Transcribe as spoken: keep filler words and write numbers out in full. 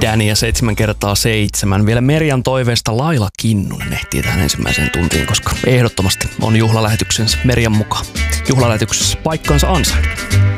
Danny ja seitsemän kertaa seitsemän. Vielä Merjan toiveesta Laila Kinnunen ehtii tähän ensimmäiseen tuntiin, koska ehdottomasti on juhlalähetyksensä Merjan mukaan. Juhlalähetyksessä paikkansa ansainnut.